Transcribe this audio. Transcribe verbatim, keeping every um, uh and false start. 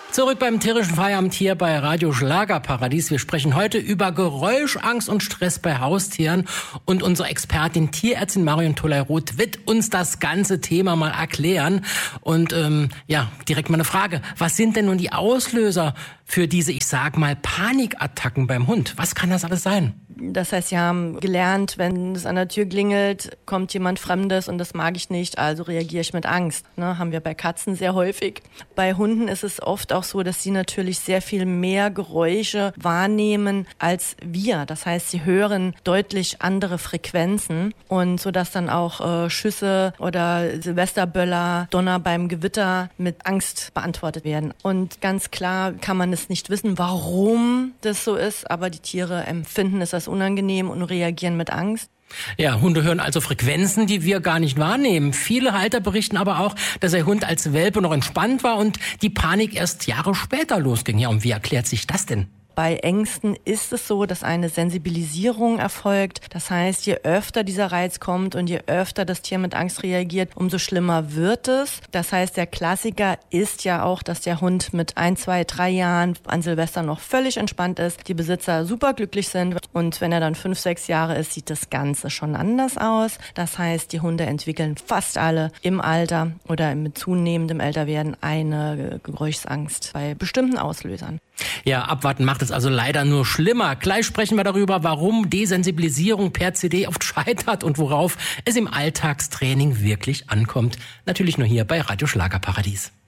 Zurück beim tierischen Feierabend hier bei Radio Schlagerparadies. Wir sprechen heute über Geräuschangst und Stress bei Haustieren. Und unsere Expertin Tierärztin Marion Toley-Roth wird uns das ganze Thema mal erklären. Und ähm, ja, direkt mal eine Frage. Was sind denn nun die Auslöser für diese, ich sag mal, Panikattacken beim Hund? Was kann das alles sein? Das heißt, sie haben gelernt, wenn es an der Tür klingelt, kommt jemand Fremdes und das mag ich nicht, also reagiere ich mit Angst. Ne, haben wir bei Katzen sehr häufig. Bei Hunden ist es oft auch so, dass sie natürlich sehr viel mehr Geräusche wahrnehmen als wir. Das heißt, sie hören deutlich andere Frequenzen und so dass dann auch äh, Schüsse oder Silvesterböller, Donner beim Gewitter mit Angst beantwortet werden. Und ganz klar kann man es nicht wissen, warum das so ist, aber die Tiere empfinden es als unangenehm und reagieren mit Angst. Ja, Hunde hören also Frequenzen, die wir gar nicht wahrnehmen. Viele Halter berichten aber auch, dass der Hund als Welpe noch entspannt war und die Panik erst Jahre später losging. Ja, und wie erklärt sich das denn? Bei Ängsten ist es so, dass eine Sensibilisierung erfolgt. Das heißt, je öfter dieser Reiz kommt und je öfter das Tier mit Angst reagiert, umso schlimmer wird es. Das heißt, der Klassiker ist ja auch, dass der Hund mit ein, zwei, drei Jahren an Silvester noch völlig entspannt ist, die Besitzer superglücklich sind und wenn er dann fünf, sechs Jahre ist, sieht das Ganze schon anders aus. Das heißt, die Hunde entwickeln fast alle im Alter oder mit zunehmendem Älterwerden eine Geräuschsangst bei bestimmten Auslösern. Ja, abwarten macht es also leider nur schlimmer. Gleich sprechen wir darüber, warum Desensibilisierung per C D oft scheitert und worauf es im Alltagstraining wirklich ankommt. Natürlich nur hier bei Radio Schlagerparadies.